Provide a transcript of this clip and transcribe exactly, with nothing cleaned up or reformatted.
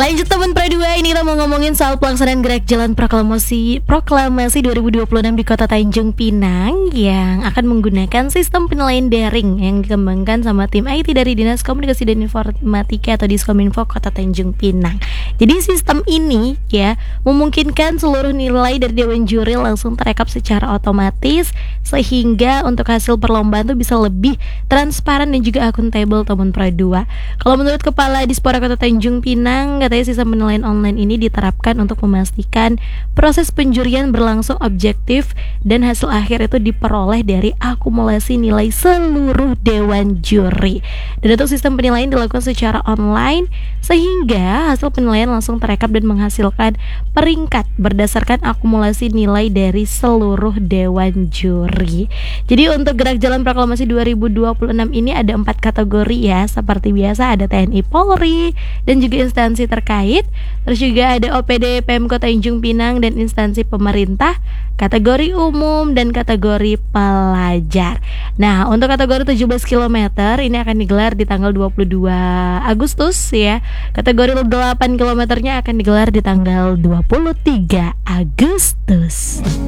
Lanjut teman Pro dua, ini kita mau ngomongin soal pelaksanaan gerak jalan proklamasi Proklamasi dua ribu dua puluh enam di Kota Tanjung Pinang yang akan menggunakan sistem penilaian daring yang dikembangkan sama tim I T dari Dinas Komunikasi dan Informatika atau Diskominfo Kota Tanjung Pinang. Jadi sistem ini ya memungkinkan seluruh nilai dari Dewan Juri langsung terekap secara otomatis sehingga untuk hasil perlombaan tuh bisa lebih transparan dan juga akuntabel teman Pro dua. Kalau menurut Kepala Dispora Kota Tanjung Pinang, katanya sistem penilaian online ini diterapkan untuk memastikan proses penjurian berlangsung objektif dan hasil akhir itu diperoleh dari akumulasi nilai seluruh Dewan Juri. Dan untuk sistem penilaian dilakukan secara online sehingga hasil penilaian langsung terekap dan menghasilkan peringkat berdasarkan akumulasi nilai dari seluruh Dewan Juri. Jadi untuk gerak jalan proklamasi dua ribu dua puluh enam ini ada empat kategori ya. Seperti biasa ada T N I Polri dan juga instansi terkait. Terus juga ada O P D Pemkot Tanjung Pinang dan instansi pemerintah, kategori umum dan kategori pelajar. Nah, untuk kategori tujuh belas kilometer ini akan digelar di tanggal dua puluh dua Agustus ya. Kategori delapan kilometernya akan digelar di tanggal dua puluh tiga Agustus.